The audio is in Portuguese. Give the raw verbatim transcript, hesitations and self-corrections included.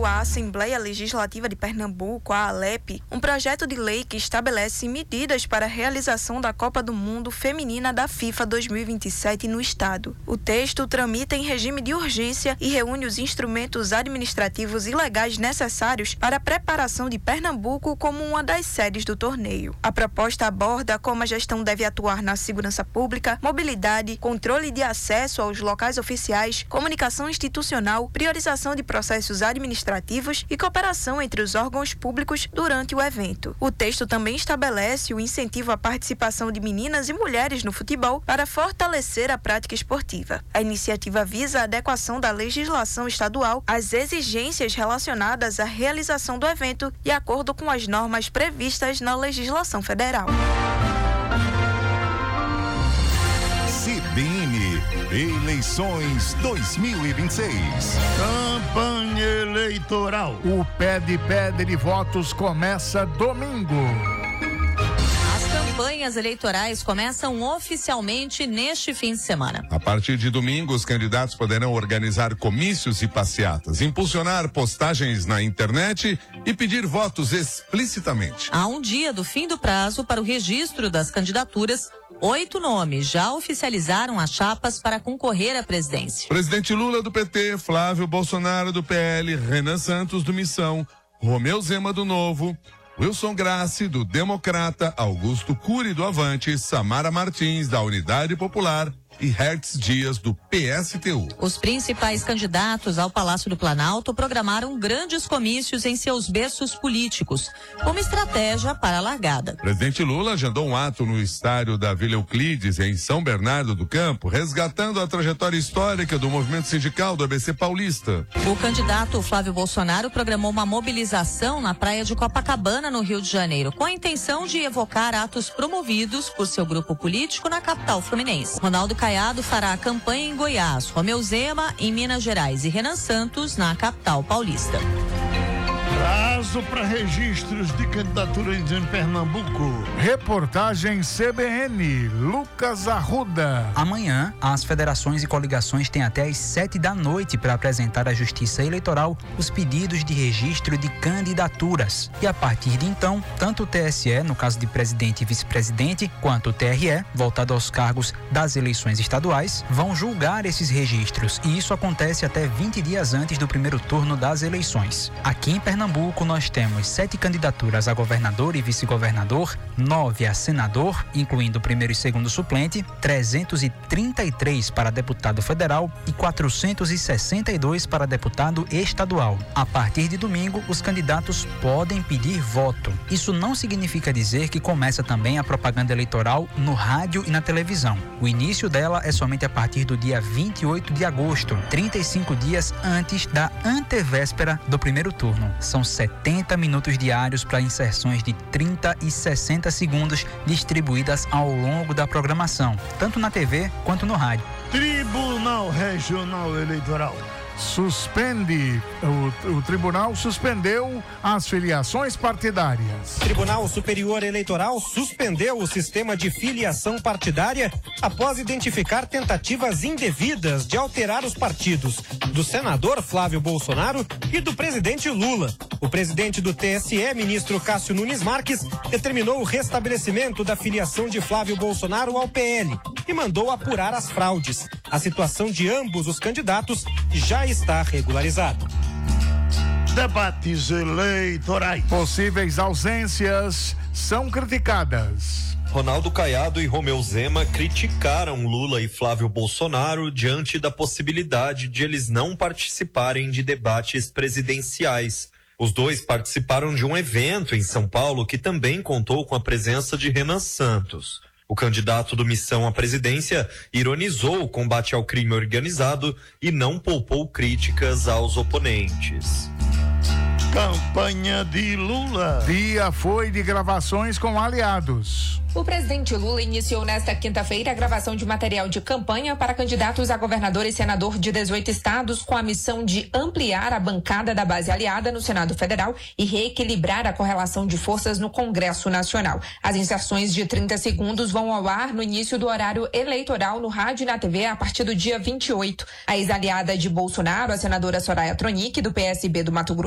à Assembleia Legislativa de Pernambuco, a ALEP, um projeto de lei que estabelece medidas para a realização da Copa do Mundo Feminina da FIFA dois mil e vinte e sete no estado. O texto tramita em regime de urgência e reúne os instrumentos administrativos e legais necessários para a preparação de Pernambuco como uma das sedes do torneio. A proposta aborda como a gestão deve atuar na segurança pública, mobilidade, controle de acesso aos locais oficiais, comunicação institucional, priorização de processos administrativos e cooperação entre os órgãos públicos durante o evento. O texto também estabelece o incentivo à participação de meninas e mulheres no futebol para fortalecer a prática esportiva. A iniciativa visa a adequação da legislação estadual às exigências relacionadas à realização do evento de acordo com as normas previstas na legislação federal. C B N Eleições dois mil e vinte e seis. Campanha eleitoral. O pé de pedra de votos começa domingo. As campanhas eleitorais começam oficialmente neste fim de semana. A partir de domingo, os candidatos poderão organizar comícios e passeatas, impulsionar postagens na internet e pedir votos explicitamente. Há um dia do fim do prazo para o registro das candidaturas. Oito nomes já oficializaram as chapas para concorrer à presidência. Presidente Lula do P T, Flávio Bolsonaro do P L, Renan Santos do Missão, Romeu Zema do Novo, Wilson Grassi do Democrata, Augusto Cury do Avante, Samara Martins da Unidade Popular e Hertz Dias do P S T U. Os principais candidatos ao Palácio do Planalto programaram grandes comícios em seus berços políticos, como estratégia para a largada. Presidente Lula agendou um ato no estádio da Vila Euclides, em São Bernardo do Campo, resgatando a trajetória histórica do movimento sindical do A B C paulista. O candidato Flávio Bolsonaro programou uma mobilização na praia de Copacabana, no Rio de Janeiro, com a intenção de evocar atos promovidos por seu grupo político na capital fluminense. Ronaldo Caiado fará a campanha em Goiás, Romeu Zema em Minas Gerais e Renan Santos na capital paulista. Prazo para registros de candidaturas em Pernambuco. Reportagem C B N, Lucas Arruda. Amanhã, as federações e coligações têm até às sete da noite para apresentar à Justiça Eleitoral os pedidos de registro de candidaturas. E a partir de então, tanto o T S E, no caso de presidente e vice-presidente, quanto o T R E, voltado aos cargos das eleições estaduais, vão julgar esses registros. E isso acontece até vinte dias antes do primeiro turno das eleições. Aqui em Pernambuco, Pernambuco, nós temos sete candidaturas a governador e vice-governador, nove a senador, incluindo o primeiro e segundo suplente, trezentos e trinta e três para deputado federal e quatrocentos e sessenta e dois para deputado estadual. A partir de domingo, os candidatos podem pedir voto. Isso não significa dizer que começa também a propaganda eleitoral no rádio e na televisão. O início dela é somente a partir do dia vinte e oito de agosto, trinta e cinco dias antes da antevéspera do primeiro turno. São setenta minutos diários para inserções de trinta e sessenta segundos distribuídas ao longo da programação, tanto na T V quanto no rádio. Tribunal Regional Eleitoral. Suspende, o, o tribunal suspendeu as filiações partidárias. Tribunal Superior Eleitoral suspendeu o sistema de filiação partidária após identificar tentativas indevidas de alterar os partidos do senador Flávio Bolsonaro e do presidente Lula. O presidente do T S E, ministro Cássio Nunes Marques, determinou o restabelecimento da filiação de Flávio Bolsonaro ao P L e mandou apurar as fraudes. A situação de ambos os candidatos já está regularizada. Debates eleitorais. Possíveis ausências são criticadas. Ronaldo Caiado e Romeu Zema criticaram Lula e Flávio Bolsonaro diante da possibilidade de eles não participarem de debates presidenciais. Os dois participaram de um evento em São Paulo que também contou com a presença de Renan Santos. O candidato do Missão à presidência ironizou o combate ao crime organizado e não poupou críticas aos oponentes. Campanha de Lula. Dia foi de gravações com aliados. O presidente Lula iniciou nesta quinta-feira a gravação de material de campanha para candidatos a governador e senador de dezoito estados, com a missão de ampliar a bancada da base aliada no Senado Federal e reequilibrar a correlação de forças no Congresso Nacional. As inserções de trinta segundos vão ao ar no início do horário eleitoral no rádio e na T V a partir do dia vinte e oito. A ex-aliada de Bolsonaro, a senadora Soraya Tronic, do P S B do Mato Grosso